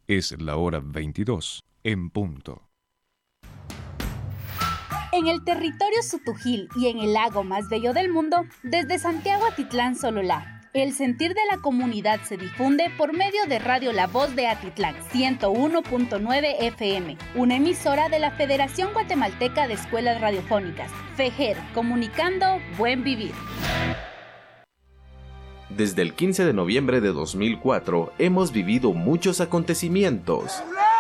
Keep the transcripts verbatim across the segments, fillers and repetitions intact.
Es la hora veintidós, en punto. En el territorio Sutujil y en el lago más bello del mundo, desde Santiago Atitlán Sololá, el sentir de la comunidad se difunde por medio de Radio La Voz de Atitlán, ciento uno punto nueve F M, una emisora de la Federación Guatemalteca de Escuelas Radiofónicas, FEGER, comunicando buen vivir. Desde el quince de noviembre de dos mil cuatro hemos vivido muchos acontecimientos.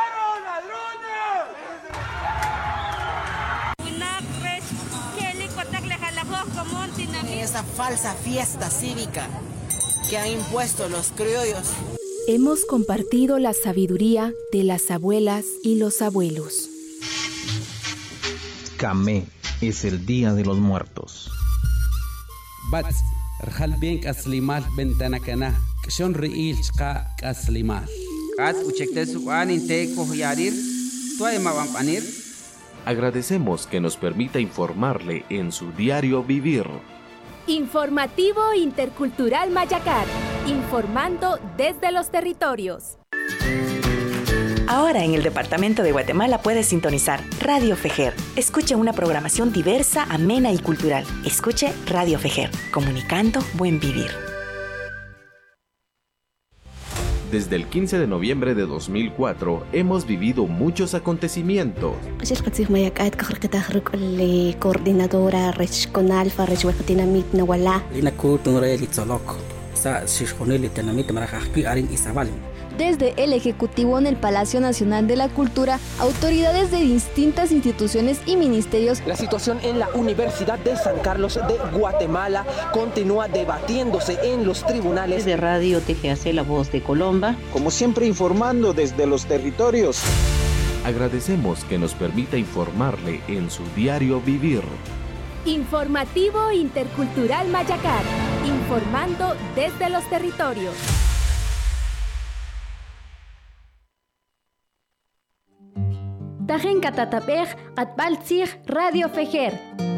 Esa falsa fiesta cívica que han impuesto los criollos. Hemos compartido la sabiduría de las abuelas y los abuelos. Camé es el Día de los Muertos. Bats, rjal bien kaslimal bentanakana, kshon riil chqa kaslimal. Kat uchektesu anin te yarir, tuay mawampanir. Agradecemos que nos permita informarle en su diario vivir. Informativo Intercultural Mayacar, informando desde los territorios. Ahora en el departamento de Guatemala puedes sintonizar Radio FEGER. Escuche una programación diversa, amena y cultural. Escuche Radio FEGER, comunicando buen vivir. Desde el quince de noviembre de dos mil cuatro hemos vivido muchos acontecimientos. Coordinadora regional para Dinamit Nawala. Desde el Ejecutivo en el Palacio Nacional de la Cultura, autoridades de distintas instituciones y ministerios. La situación en la Universidad de San Carlos de Guatemala continúa debatiéndose en los tribunales. De Radio T G A C La Voz de Colomba. Como siempre, informando desde los territorios. Agradecemos que nos permita informarle en su diario vivir. Informativo Intercultural Mayacar, informando desde los territorios. Tajen Katatapej, Atbaltzig, Radio FEGER.